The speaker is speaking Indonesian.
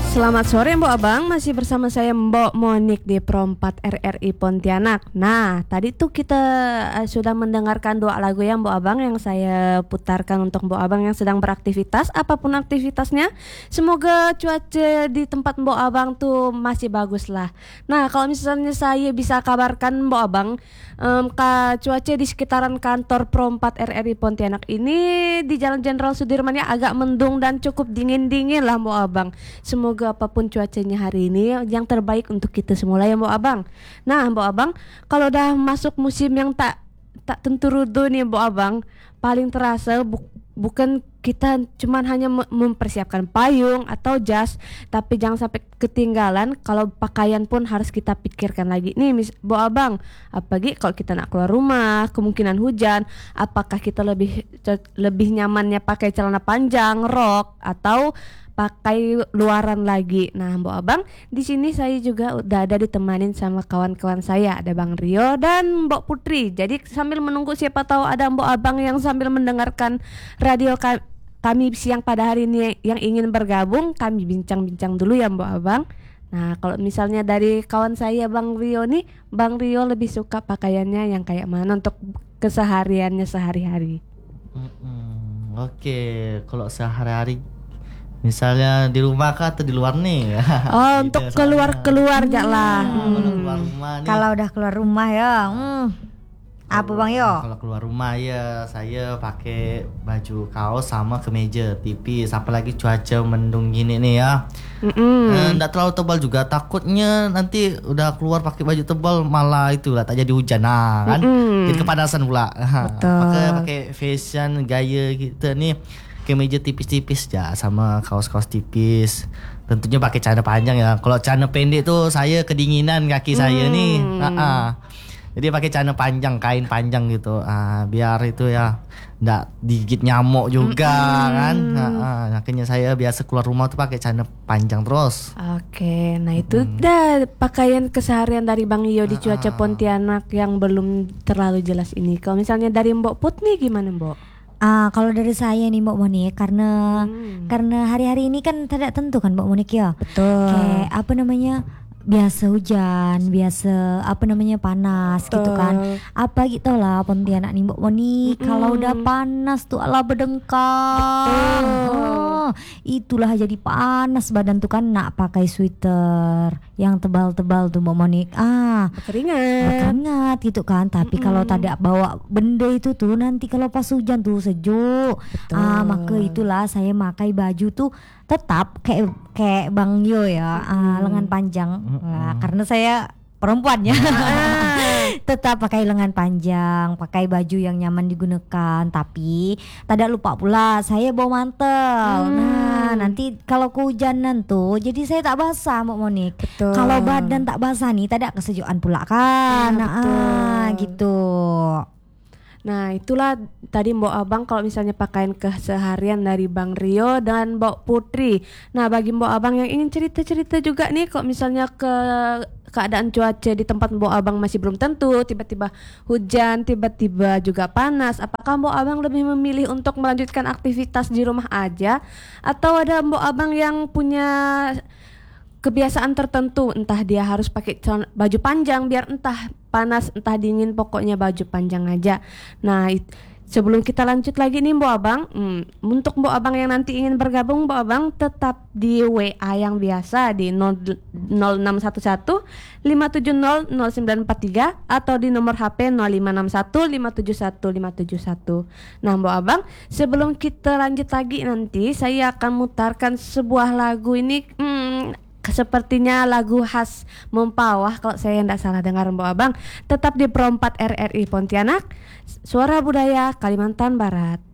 Selamat sore Mbok Abang, masih bersama saya Mbok Monik di Pro 4 RRI Pontianak. Nah, tadi tuh kita sudah mendengarkan 2 lagu ya Mbok Abang yang saya putarkan untuk Mbok Abang yang sedang beraktivitas, apapun aktivitasnya. Semoga cuaca di tempat Mbok Abang tuh masih bagus lah. Nah, kalau misalnya saya bisa kabarkan Mbok Abang, cuaca di sekitaran kantor Pro 4 RRI Pontianak ini di Jalan Jenderal Sudirman ya agak mendung dan cukup dingin-dingin lah Mbok Abang. Semoga apapun cuacanya hari ini yang terbaik untuk kita semua ya Mbok Abang. Nah Mbok Abang, kalau udah masuk musim yang tak tentu rudu nih Mbok Abang, paling terasa bukan kita cuman hanya mempersiapkan payung atau jas, tapi jangan sampai ketinggalan. Kalau pakaian pun harus kita pikirkan lagi nih Mbok Abang, apalagi kalau kita nak keluar rumah, kemungkinan hujan, apakah kita lebih nyamannya pakai celana panjang, rok, atau pakai luaran lagi. Nah, Mbok Abang, di sini saya juga udah ada ditemanin sama kawan-kawan saya, ada Bang Rio dan Mbok Putri. Jadi sambil menunggu siapa tahu ada Mbok Abang yang sambil mendengarkan radio kami siang pada hari ini yang ingin bergabung, kami bincang-bincang dulu ya Mbok Abang. Nah, kalau misalnya dari kawan saya Bang Rio nih, Bang Rio lebih suka pakaiannya yang kayak mana untuk kesehariannya sehari-hari? Oke, kalau sehari-hari misalnya di rumah kah atau di luar nih? Oh, gitu, untuk keluar aja lah. Kalau udah keluar rumah ya, apa Bang Yo? Kalau keluar rumah ya saya pakai baju kaos sama kemeja tipis. Apalagi cuaca mendung gini nih ya. Nggak terlalu tebal juga. Takutnya nanti udah keluar pakai baju tebal malah itulah tak jadi hujan kan. Jadi kepanasan pula. Pakai fashion gaya gitu nih. Kemeja tipis-tipis ya sama kaos-kaos tipis. Tentunya pakai celana panjang ya. Kalau celana pendek tuh saya kedinginan kaki saya nih. Jadi pakai celana panjang, kain panjang gitu. Biar itu ya enggak digigit nyamuk juga kan. Makanya saya biasa keluar rumah tuh pakai celana panjang terus. Oke, nah itu dah pakaian keseharian dari Bang Iyo di cuaca Pontianak yang belum terlalu jelas ini. Kalau misalnya dari Mbok Put nih gimana Mbok? Kalau dari saya nih Mbak Monik, karena hari-hari ini kan tidak tentu kan Mbak Monik ya. Betul. Kayak biasa hujan, biasa panas gitu kan. Apa gitu lah Pontianak nih Mbak Monik. Kalau udah panas tuh ala bedengkang. Itulah jadi panas badan tuh kan, nak pakai sweater yang tebal-tebal tuh Mbak Monik. Keringat gitu kan. Tapi kalau tidak bawa benda itu tuh nanti kalau pas hujan tuh sejuk. Maka itulah saya pakai baju tuh tetap kayak Bang Yo ya, lengan panjang. Karena saya perempuan ya. Tetap pakai lengan panjang, pakai baju yang nyaman digunakan, tapi tidak lupa pula saya bawa mantel. Nah, nanti kalau kehujanan tuh jadi saya tak basah Mbak Monik. Kalau badan tak basah nih tidak kesejukan pula kan. Gitu. Nah itulah tadi Mbok Abang kalau misalnya pakaian keseharian dari Bang Rio dan Mbok Putri. Nah bagi Mbok Abang yang ingin cerita-cerita juga nih, kalau misalnya keadaan cuaca di tempat Mbok Abang masih belum tentu, tiba-tiba hujan, tiba-tiba juga panas, apakah Mbok Abang lebih memilih untuk melanjutkan aktivitas di rumah aja, atau ada Mbok Abang yang punya kebiasaan tertentu, entah dia harus pakai baju panjang biar entah panas entah dingin, pokoknya baju panjang aja. Nah sebelum kita lanjut lagi nih Mbok Abang, untuk Mbok Abang yang nanti ingin bergabung, Mbok Abang tetap di WA yang biasa di 0611 570 0943 atau di nomor HP 0561 571 571. Nah Mbok Abang, sebelum kita lanjut lagi nanti saya akan mutarkan sebuah lagu ini, sepertinya lagu khas Mempawah kalau saya tidak salah dengar Mbok Abang. Tetap di Pro 4 RRI Pontianak, Suara Budaya Kalimantan Barat.